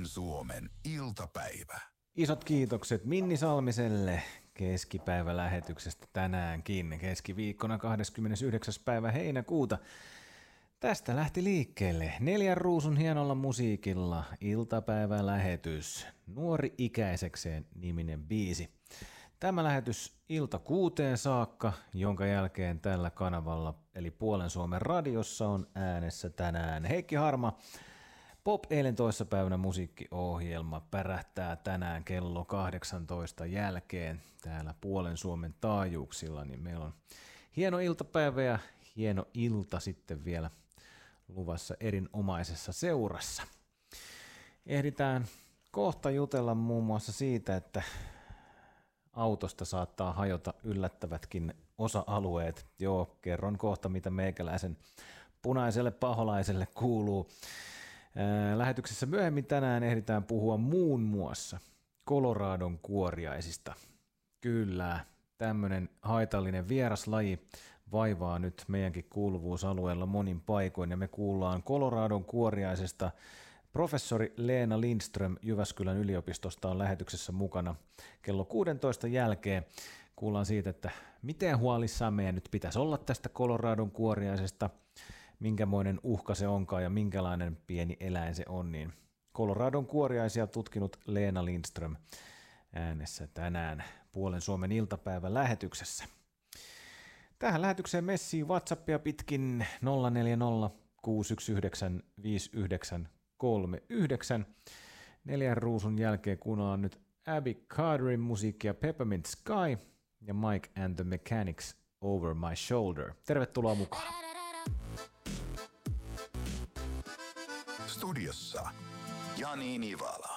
Suomen iltapäivä. Isot kiitokset Minni Salmiselle keskipäivälähetyksestä tänäänkin, keskiviikkona 29. päivä heinäkuuta. Tästä lähti liikkeelle 4 ruusun hienolla musiikilla iltapäivälähetys, Nuori ikäisekseen -niminen biisi. Tämä lähetys ilta 6 saakka, jonka jälkeen tällä kanavalla eli Puolen Suomen radiossa on äänessä tänään Heikki Harma. Pop eilen toissapäivänä musiikkiohjelma pärähtää tänään kello 18 jälkeen täällä Puolen Suomen taajuuksilla, niin meillä on hieno iltapäivä ja hieno ilta sitten vielä luvassa erinomaisessa seurassa. Ehditään kohta jutella muun muassa siitä, että autosta saattaa hajota yllättävätkin osa-alueet. Joo, kerron kohta, mitä meikäläisen punaiselle paholaiselle kuuluu. Lähetyksessä myöhemmin tänään ehditään puhua muun muassa Coloradon kuoriaisista. Kyllä, tämmöinen haitallinen vieraslaji vaivaa nyt meidänkin kuuluvuusalueella monin paikoin, ja me kuullaan Coloradon kuoriaisesta. Professori Leena Lindström Jyväskylän yliopistosta on lähetyksessä mukana kello 16 jälkeen. Kuullaan siitä, että miten huolissaan meidän nyt pitäisi olla tästä Coloradon kuoriaisesta, minkämoinen uhka se onkaan ja minkälainen pieni eläin se on, niin Coloradon kuoriaisia tutkinut Leena Lindström äänessä tänään Puolen Suomen iltapäivän lähetyksessä. Tähän lähetykseen messii WhatsAppia pitkin 040 619 5939. 4 ruusun jälkeen kuunnellaan nyt Abby Carterin musiikkia Peppermint Sky ja Mike and the Mechanics Over My Shoulder. Tervetuloa mukaan. Studiossa Jani Nivala.